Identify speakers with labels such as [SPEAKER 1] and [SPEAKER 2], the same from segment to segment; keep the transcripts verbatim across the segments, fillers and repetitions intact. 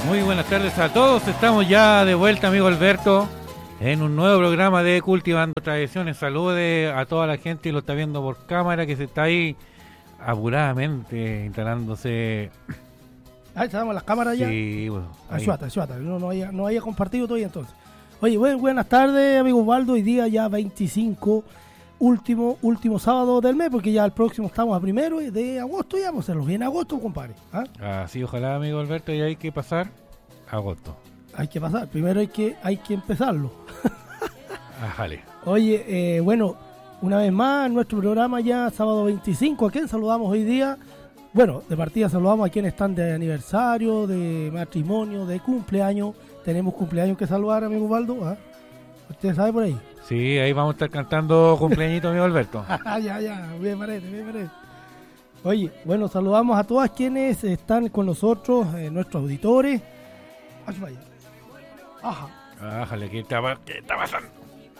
[SPEAKER 1] Muy buenas tardes a todos, estamos ya de vuelta, amigo Alberto, en un nuevo programa de Cultivando Tradiciones. Salude a toda la gente y lo está viendo por cámara, que se está ahí apuradamente instalándose.
[SPEAKER 2] Ahí estamos las cámaras ya.
[SPEAKER 1] Sí, bueno.
[SPEAKER 2] Ayúdate, ayúdate, no, no, haya, no haya compartido todavía entonces. Oye, buen, buenas tardes, amigo Osvaldo. Hoy día ya veinticinco, último último sábado del mes, porque ya el próximo estamos a primero de agosto, ya, pues se nos viene agosto, compadre. ¿Ah?
[SPEAKER 1] Así, ojalá, amigo Alberto, y hay que pasar agosto.
[SPEAKER 2] Hay que pasar, primero hay que hay que empezarlo.
[SPEAKER 1] Ajale.
[SPEAKER 2] Oye, eh, bueno, una vez más, nuestro programa ya sábado veinticinco. ¿A quién saludamos hoy día? Bueno, de partida saludamos a quienes están de aniversario, de matrimonio, de cumpleaños. Tenemos cumpleaños que saludar, amigo Osvaldo. ¿Ah? ¿Usted sabe por ahí?
[SPEAKER 1] Sí, ahí vamos a estar cantando cumpleañito, amigo Alberto.
[SPEAKER 2] ya, ya, me parece, me parece. Oye, bueno, saludamos a todas quienes están con nosotros, eh, nuestros auditores. Ajá.
[SPEAKER 1] Ájale, ¿qué está, qué está pasando?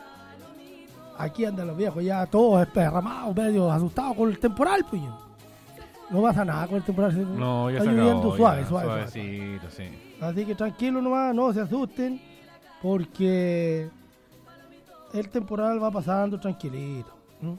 [SPEAKER 2] Aquí andan los viejos ya todos esparramados, medio asustados con el temporal, pues. No pasa nada con el temporal.
[SPEAKER 1] No, ya
[SPEAKER 2] está
[SPEAKER 1] se
[SPEAKER 2] lloviendo
[SPEAKER 1] acabó,
[SPEAKER 2] suave,
[SPEAKER 1] ya,
[SPEAKER 2] suave,
[SPEAKER 1] suavecito,
[SPEAKER 2] suave.
[SPEAKER 1] sí.
[SPEAKER 2] Así que tranquilo nomás, no se asusten, porque el temporal va pasando tranquilito. ¿no?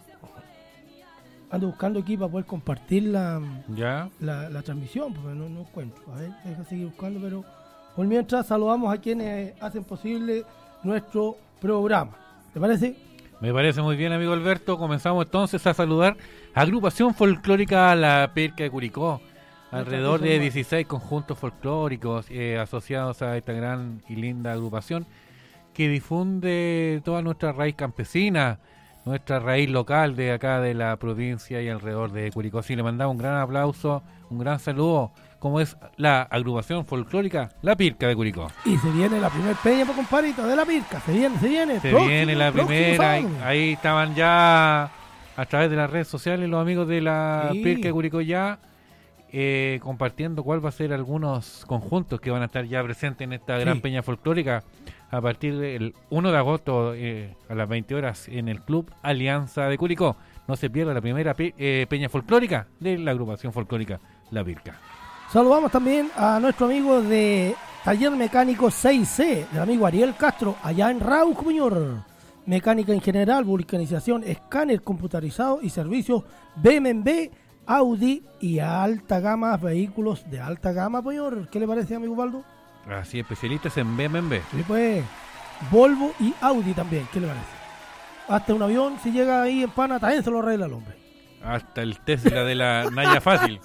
[SPEAKER 2] Ando buscando aquí para poder compartir la,
[SPEAKER 1] ¿Ya?
[SPEAKER 2] la, la transmisión, porque no, no encuentro. A ver, deja seguir buscando, pero por mientras saludamos a quienes hacen posible nuestro programa. ¿Te parece?
[SPEAKER 1] Me parece muy bien, amigo Alberto. Comenzamos entonces a saludar a Agrupación Folclórica La Pirca de Curicó. Alrededor de dieciséis conjuntos folclóricos eh, asociados a esta gran y linda agrupación que difunde toda nuestra raíz campesina, nuestra raíz local de acá de la provincia y alrededor de Curicó. Sí, le mandamos un gran aplauso, un gran saludo, como es la agrupación folclórica La Pirca de Curicó.
[SPEAKER 2] Y se viene la primer peña, por compadrito, de La Pirca. Se viene, se viene.
[SPEAKER 1] Se
[SPEAKER 2] próximo,
[SPEAKER 1] viene la primera. Ahí, ahí estaban ya a través de las redes sociales los amigos de La sí. Pirca de Curicó ya eh, compartiendo cuál va a ser algunos conjuntos que van a estar ya presentes en esta gran sí. peña folclórica a partir del primero de agosto eh, a las veinte horas en el Club Alianza de Curicó. No se pierda la primera pe- eh, peña folclórica de la agrupación folclórica La Pirca.
[SPEAKER 2] Saludamos también a nuestro amigo de Taller Mecánico seis C, del amigo Ariel Castro, allá en Rauco, señor. Mecánica en general, vulcanización, escáner computarizado y servicios B M W, Audi y alta gama, vehículos de alta gama, señor. ¿Qué le parece, amigo Baldo?
[SPEAKER 1] Así, especialistas en B M W.
[SPEAKER 2] Sí, pues, Volvo y Audi también, ¿qué le parece? Hasta un avión, si llega ahí en pana, también se lo arregla el hombre.
[SPEAKER 1] Hasta el Tesla de la Naya Fácil.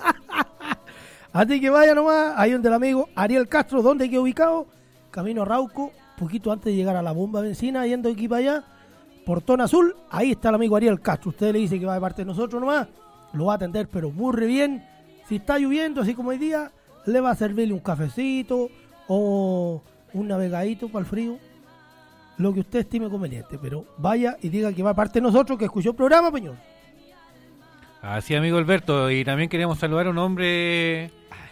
[SPEAKER 2] Así que vaya nomás, ahí donde el amigo Ariel Castro, ¿dónde queda ubicado? Camino a Rauco, poquito antes de llegar a la bomba de benzina, yendo aquí para allá, Portón Azul, ahí está el amigo Ariel Castro. Usted le dice que va de parte de nosotros nomás, lo va a atender pero muy re bien. Si está lloviendo, así como hoy día, le va a servirle un cafecito o un navegadito para el frío, lo que usted estime conveniente, pero vaya y diga que va de parte de nosotros, que escuchó el programa, señor.
[SPEAKER 1] Así, amigo Alberto, y también queríamos saludar a un hombre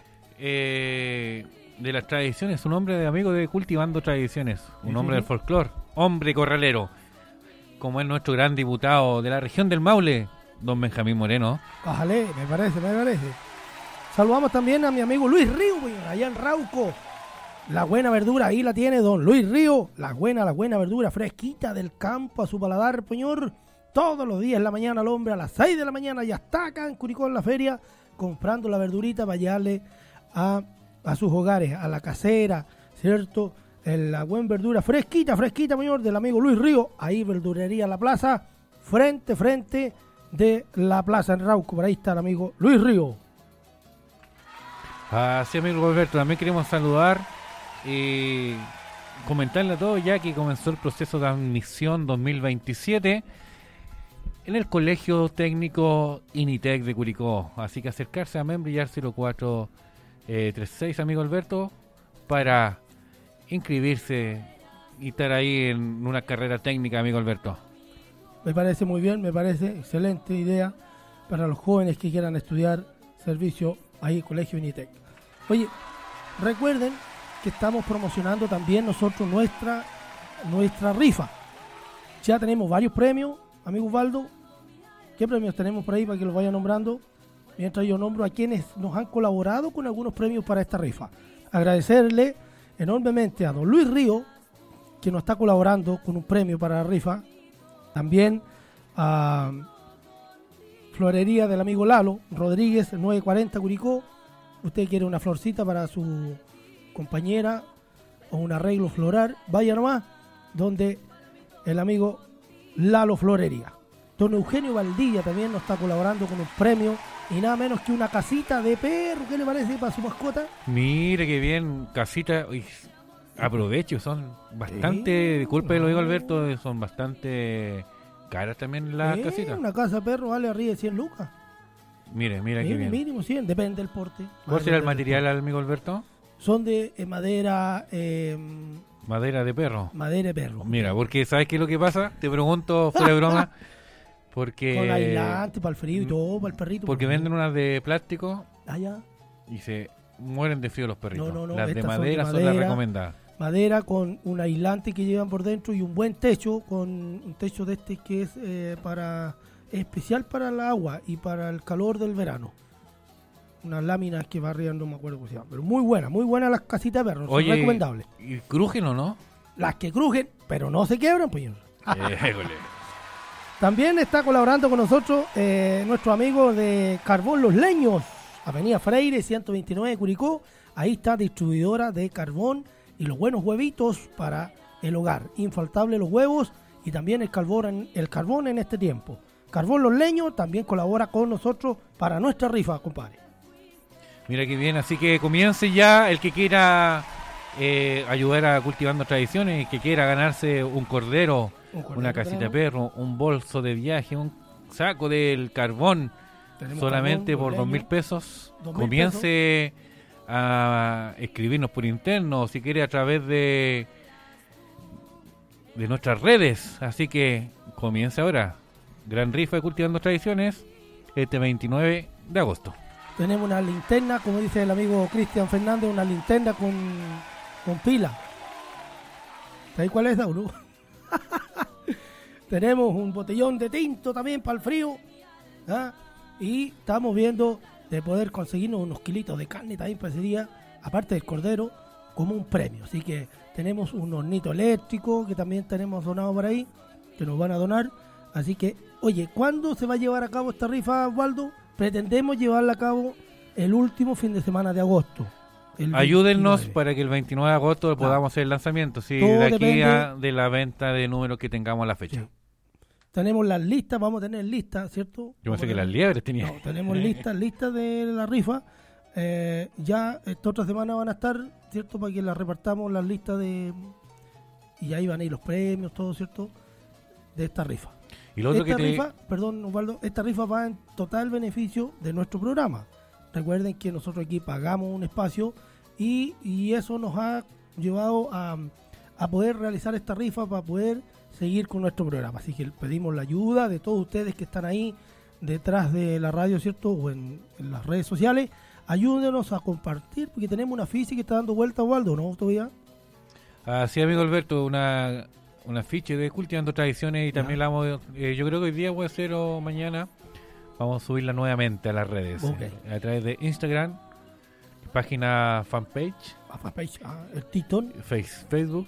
[SPEAKER 1] eh, de las tradiciones, un hombre de amigo de Cultivando Tradiciones, un sí, hombre sí. del folclore, hombre corralero, como es nuestro gran diputado de la región del Maule, don Benjamín Moreno.
[SPEAKER 2] Bájale, me parece, me parece. Saludamos también a mi amigo Luis Río, allá en Rauco. La buena verdura, ahí la tiene don Luis Río, la buena, la buena verdura fresquita del campo a su paladar, señor. Todos los días en la mañana el hombre a las seis de la mañana ya está acá en Curicó en la feria comprando la verdurita para llevarle a, a sus hogares, a la casera, ¿cierto? En la buena verdura fresquita, fresquita, señor, del amigo Luis Río. Ahí verdurería La Plaza, frente, frente de la plaza en Rauco. Por ahí está el amigo Luis Río.
[SPEAKER 1] Así, amigo Alberto, también queremos saludar y comentarle a todos ya que comenzó el proceso de admisión dos mil veintisiete en el Colegio Técnico INITEC de Curicó. Así que acercarse a Membrillar cero cuatro treinta y seis, amigo Alberto, para inscribirse y estar ahí en una carrera técnica, amigo Alberto.
[SPEAKER 2] Me parece muy bien, me parece excelente idea para los jóvenes que quieran estudiar servicio ahí, Colegio INITEC. Oye, recuerden que estamos promocionando también nosotros nuestra, nuestra rifa. Ya tenemos varios premios, amigo Osvaldo. ¿Qué premios tenemos por ahí para que los vaya nombrando? Mientras yo nombro a quienes nos han colaborado con algunos premios para esta rifa. agradecerle enormemente a don Luis Río, que nos está colaborando con un premio para la rifa. También a Florería del amigo Lalo Rodríguez, nueve cuarenta Curicó. Usted quiere una florcita para su compañera o un arreglo floral, vaya nomás, donde el amigo Lalo Florería. Don Eugenio Valdilla también nos está colaborando con un premio y nada menos que una casita de perro. ¿Qué le parece para su mascota?
[SPEAKER 1] Mire qué bien, casita. Uy, aprovecho, son bastante,
[SPEAKER 2] Sí,
[SPEAKER 1] disculpe,
[SPEAKER 2] no.
[SPEAKER 1] lo digo Alberto, son bastante caras también las
[SPEAKER 2] Eh,
[SPEAKER 1] casitas.
[SPEAKER 2] Una casa de perro vale arriba de cien lucas.
[SPEAKER 1] Mire, mira qué
[SPEAKER 2] Mínimo,
[SPEAKER 1] bien.
[SPEAKER 2] mínimo cien, depende del porte.
[SPEAKER 1] ¿Cuál será el
[SPEAKER 2] Depende del
[SPEAKER 1] material, amigo Alberto?
[SPEAKER 2] porte. Son de eh, madera, eh,
[SPEAKER 1] Madera de perro.
[SPEAKER 2] madera de perro.
[SPEAKER 1] Mira, porque ¿sabes qué es lo que pasa? Te pregunto fuera de broma. Porque
[SPEAKER 2] Con aislante para el frío y todo, para el perrito.
[SPEAKER 1] porque venden unas de plástico
[SPEAKER 2] Allá.
[SPEAKER 1] y se mueren de frío los perritos.
[SPEAKER 2] No, no, no,
[SPEAKER 1] las de
[SPEAKER 2] estas son de
[SPEAKER 1] madera son, las
[SPEAKER 2] madera.
[SPEAKER 1] recomendadas.
[SPEAKER 2] Madera con un aislante que llevan por dentro y un buen techo, con un techo de este que es eh, para es especial para el agua y para el calor del verano. Unas láminas que va arriba, no me acuerdo cómo se llama, pero muy buenas, muy buenas las casitas de perros, son
[SPEAKER 1] Oye,
[SPEAKER 2] recomendables.
[SPEAKER 1] ¿y crujen o no?
[SPEAKER 2] Las que crujen, pero no se quiebran, pues.
[SPEAKER 1] Eh, jole.
[SPEAKER 2] También está colaborando con nosotros eh, nuestro amigo de Carbón Los Leños, Avenida Freire, ciento veintinueve, Curicó. Ahí está distribuidora de carbón y los buenos huevitos para el hogar. Infaltable los huevos y también el carbón en, el carbón en este tiempo. Carbón Los Leños también colabora con nosotros para nuestra rifa, compadre.
[SPEAKER 1] Mira qué bien, así que comience ya el que quiera eh, ayudar a Cultivando Tradiciones, que quiera ganarse un cordero,
[SPEAKER 2] Un cordero
[SPEAKER 1] una casita de
[SPEAKER 2] tenemos.
[SPEAKER 1] perro, un bolso de viaje, un saco del carbón,
[SPEAKER 2] Tenemos
[SPEAKER 1] solamente
[SPEAKER 2] carbón,
[SPEAKER 1] por
[SPEAKER 2] los
[SPEAKER 1] dos mil
[SPEAKER 2] leños.
[SPEAKER 1] pesos.
[SPEAKER 2] Dos mil
[SPEAKER 1] Comience a escribirnos por interno, si quiere a través de de nuestras redes, así que comience ahora. Gran rifa de Cultivando Tradiciones este veintinueve de agosto.
[SPEAKER 2] Tenemos una linterna, como dice el amigo Cristian Fernández, una linterna con, con pila. ¿Sabes cuál es, Dauro? Tenemos un botellón de tinto también para el frío. ¿Ah? Y estamos viendo de poder conseguirnos unos kilitos de carne también para ese día, aparte del cordero, como un premio. Así que tenemos un hornito eléctrico que también tenemos donado por ahí, que nos van a donar. Así que, oye, ¿cuándo se va a llevar a cabo esta rifa, Waldo? Pretendemos llevarla a cabo el último fin de semana de agosto. el
[SPEAKER 1] Ayúdennos
[SPEAKER 2] veintinueve.
[SPEAKER 1] para que el veintinueve de agosto podamos hacer el lanzamiento, sí,
[SPEAKER 2] Todo
[SPEAKER 1] de aquí
[SPEAKER 2] depende-
[SPEAKER 1] a de la venta de números que tengamos a la fecha.
[SPEAKER 2] Sí. Tenemos las listas, vamos a tener listas, ¿cierto?
[SPEAKER 1] Yo
[SPEAKER 2] Vamos
[SPEAKER 1] pensé
[SPEAKER 2] a
[SPEAKER 1] que
[SPEAKER 2] tener-
[SPEAKER 1] las liebres tenían.
[SPEAKER 2] No, tenemos listas, listas de la rifa. Eh, ya esta otra semana van a estar, ¿cierto? Para que las repartamos las listas de... Y ahí van a ir los premios, todo, ¿cierto? De esta rifa.
[SPEAKER 1] Y lo otro
[SPEAKER 2] Esta
[SPEAKER 1] que te...
[SPEAKER 2] rifa, perdón, Osvaldo, esta rifa va en total beneficio de nuestro programa. Recuerden que nosotros aquí pagamos un espacio y, y eso nos ha llevado a, a poder realizar esta rifa para poder seguir con nuestro programa. Así que pedimos la ayuda de todos ustedes que están ahí detrás de la radio, ¿cierto? O en, en las redes sociales. Ayúdenos a compartir, porque tenemos una física que está dando vuelta, Osvaldo, ¿no? Todavía.
[SPEAKER 1] Así, amigo Alberto, una, una ficha de Cultivando Tradiciones y
[SPEAKER 2] Ya.
[SPEAKER 1] también la vamos, eh, yo creo que hoy día voy a hacer o mañana vamos a subirla nuevamente a las redes,
[SPEAKER 2] Ok.
[SPEAKER 1] eh, a través de Instagram, página fanpage,
[SPEAKER 2] Ah, ah, el Titón.
[SPEAKER 1] face, Facebook.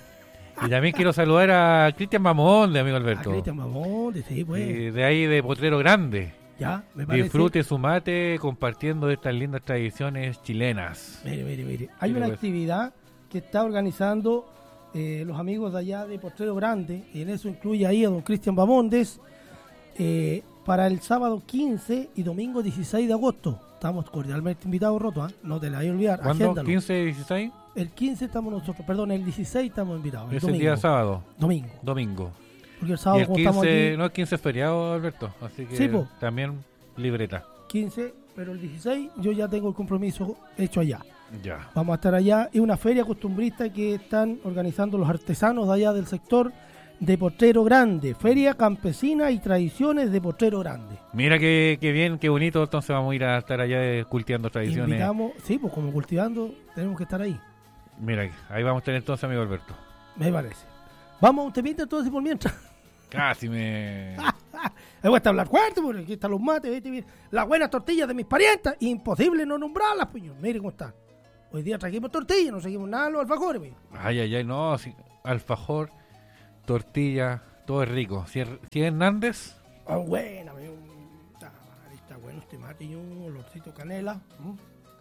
[SPEAKER 1] Y también quiero saludar a Cristian Mamón, de amigo
[SPEAKER 2] A
[SPEAKER 1] Alberto,
[SPEAKER 2] Cristian Mamón, de- sí, pues.
[SPEAKER 1] eh, de ahí de Potrero Grande.
[SPEAKER 2] Ya, me parece.
[SPEAKER 1] Disfrute su mate compartiendo estas lindas tradiciones chilenas.
[SPEAKER 2] Mire, mire, mire. Hay
[SPEAKER 1] Mire,
[SPEAKER 2] una
[SPEAKER 1] pues.
[SPEAKER 2] actividad que está organizando eh, los amigos de allá de Potrero Grande, y en eso incluye ahí a don Cristian Bamondes, eh, para el sábado quince y domingo dieciséis de agosto. Estamos cordialmente invitados, Roto, ¿ah? No te la vayas a olvidar,
[SPEAKER 1] ¿Cuándo?
[SPEAKER 2] agéndalo.
[SPEAKER 1] ¿quince, dieciséis?
[SPEAKER 2] El quince estamos nosotros, perdón, el dieciséis estamos invitados. El
[SPEAKER 1] Es el
[SPEAKER 2] domingo.
[SPEAKER 1] día sábado,
[SPEAKER 2] Domingo.
[SPEAKER 1] domingo.
[SPEAKER 2] Porque el
[SPEAKER 1] Y
[SPEAKER 2] sábado,
[SPEAKER 1] el
[SPEAKER 2] como estamos
[SPEAKER 1] quince,
[SPEAKER 2] aquí,
[SPEAKER 1] no, el quince es feriado, Alberto, así que
[SPEAKER 2] Sí, po.
[SPEAKER 1] también libreta.
[SPEAKER 2] quince, pero el dieciséis yo ya tengo el compromiso hecho allá.
[SPEAKER 1] Ya.
[SPEAKER 2] Vamos a estar allá. Es una feria costumbrista que están organizando los artesanos de allá del sector de Potrero Grande. Feria campesina y tradiciones de Potrero Grande.
[SPEAKER 1] Mira qué, qué bien, qué bonito, entonces vamos a ir a estar allá eh, cultivando tradiciones.
[SPEAKER 2] Invitamos, sí, pues como cultivando tenemos que estar ahí.
[SPEAKER 1] Mira, ahí vamos a tener entonces, amigo Alberto.
[SPEAKER 2] Me parece. Vamos a un temita entonces por mientras.
[SPEAKER 1] Casi me...
[SPEAKER 2] Me voy a hablar fuerte porque aquí están los mates. ¿Viste? Las buenas tortillas de mis parientas. Imposible no nombrarlas, puño. Miren cómo están. Hoy día trajimos tortillas, no seguimos nada los alfajores, pues.
[SPEAKER 1] Ay, ay, ay, no, si, alfajor, tortilla, todo es rico. Si es, si es Hernández,
[SPEAKER 2] Ah, buena, amigo. Está, está bueno este mate y un olorcito canela. ¿Mm?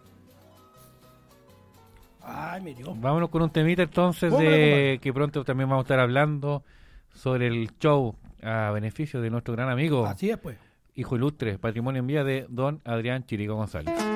[SPEAKER 2] Ay, me dio.
[SPEAKER 1] vámonos con un temita entonces
[SPEAKER 2] Póngale,
[SPEAKER 1] de
[SPEAKER 2] compadre.
[SPEAKER 1] que pronto también vamos a estar hablando sobre el show a beneficio de nuestro gran amigo,
[SPEAKER 2] Así es, pues.
[SPEAKER 1] hijo ilustre, patrimonio en vía de don Adrián Chirico González.